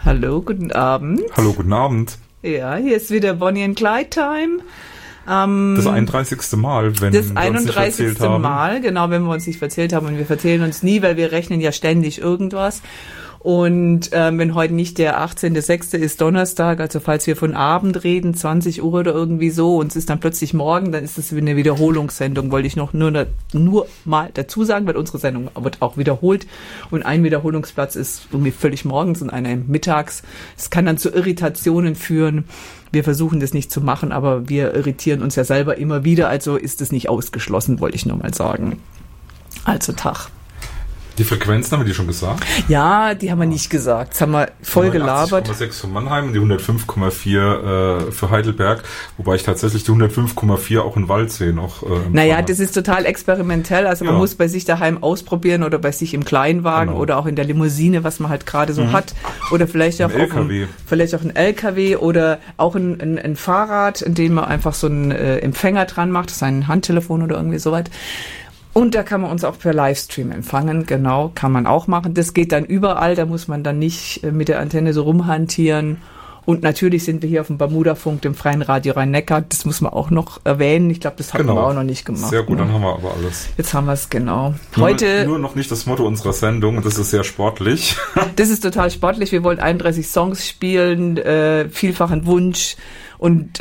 Hallo, guten Abend. Hallo, guten Abend. Ja, hier ist wieder Bonnie and Clyde Time. Das 31. Mal, wenn wir uns nicht verzählt haben. Das 31. Mal, genau, wenn wir uns nicht verzählt haben. Und wir verzählen uns nie, weil wir rechnen ja ständig irgendwas. Und wenn heute nicht der 18.06. ist, Donnerstag, also falls wir von Abend reden, 20 Uhr oder irgendwie so, und es ist dann plötzlich morgen, dann ist es eine Wiederholungssendung, wollte ich noch nur mal dazu sagen, weil unsere Sendung wird auch wiederholt. Und ein Wiederholungsplatz ist irgendwie völlig morgens und einer mittags. Es kann dann zu Irritationen führen. Wir versuchen das nicht zu machen, aber wir irritieren uns ja selber immer wieder, also ist es nicht ausgeschlossen, wollte ich nur mal sagen. Also Tag. Die Frequenzen haben wir die schon gesagt? Ja, die haben wir nicht gesagt. Das haben wir voll gelabert. 80,6 für Mannheim und die 105,4 für Heidelberg. Wobei ich tatsächlich die 105,4 auch in Waldsee noch naja, das ist total experimentell. Also man muss bei sich daheim ausprobieren oder bei sich im Kleinwagen oder auch in der Limousine, was man halt gerade so hat. Oder vielleicht auch ein LKW oder auch ein Fahrrad, in dem man einfach so einen Empfänger dran macht, sein Handtelefon oder irgendwie soweit. Und da kann man uns auch per Livestream empfangen, genau, kann man auch machen. Das geht dann überall, da muss man dann nicht mit der Antenne so rumhantieren. Und natürlich sind wir hier auf dem Bermudafunk, dem Freien Radio Rhein-Neckar, das muss man auch noch erwähnen. Ich glaube, das hatten wir auch noch nicht gemacht. Sehr gut, dann haben wir aber alles. Jetzt haben wir es, genau. Nur noch nicht das Motto unserer Sendung, und das ist sehr sportlich. Das ist total sportlich, wir wollen 31 Songs spielen, vielfachen Wunsch. Und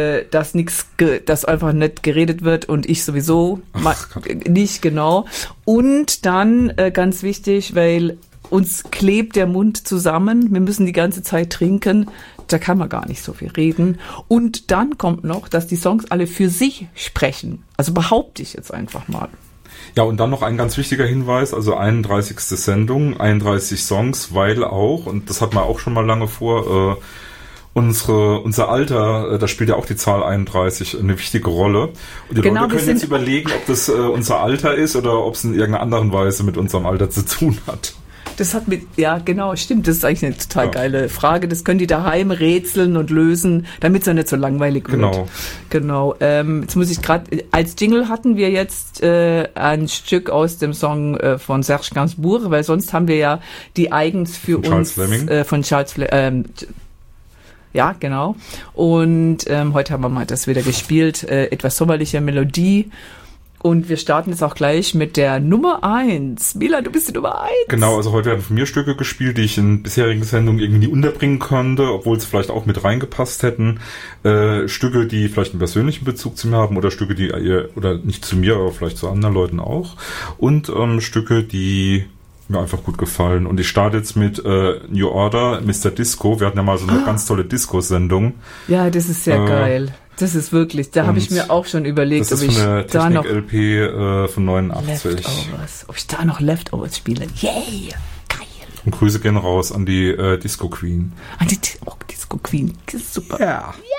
dass einfach nicht geredet wird und ich sowieso nicht, genau. Und dann ganz wichtig, weil uns klebt der Mund zusammen, wir müssen die ganze Zeit trinken, da kann man gar nicht so viel reden. Und dann kommt noch, dass die Songs alle für sich sprechen. Also behaupte ich jetzt einfach mal. Ja, und dann noch ein ganz wichtiger Hinweis, also 31. Sendung, 31 Songs, weil auch, und das hat man auch schon mal lange vor, unser Alter, da spielt ja auch die Zahl 31 eine wichtige Rolle. Und die Leute können jetzt überlegen, ob das unser Alter ist oder ob es in irgendeiner anderen Weise mit unserem Alter zu tun hat. Das hat ja genau, stimmt, das ist eigentlich eine total geile Frage. Das können die daheim rätseln und lösen, damit es ja nicht so langweilig wird. Genau. Jetzt muss ich gerade, als Jingle hatten wir jetzt ein Stück aus dem Song von Serge Gainsbourg, weil sonst haben wir ja die eigens für uns von Charles Fleming. Ja, genau. Und heute haben wir mal das wieder gespielt, etwas sommerliche Melodie. Und wir starten jetzt auch gleich mit der Nummer 1. Mila, du bist die Nummer 1. Genau, also heute werden von mir Stücke gespielt, die ich in bisherigen Sendungen irgendwie nie unterbringen konnte, obwohl sie vielleicht auch mit reingepasst hätten. Stücke, die vielleicht einen persönlichen Bezug zu mir haben oder Stücke, die oder nicht zu mir, aber vielleicht zu anderen Leuten auch. Und Stücke, die mir einfach gut gefallen. Und ich starte jetzt mit New Order, Mr. Disco. Wir hatten ja mal so eine ganz tolle Disco-Sendung. Ja, das ist sehr geil. Das ist wirklich, da habe ich mir auch schon überlegt, ob ich da noch Technik-LP von 89. Ob ich da noch Leftovers spiele. Yay! Geil! Und Grüße gehen raus an die Disco Queen. Disco Queen, super. Ja.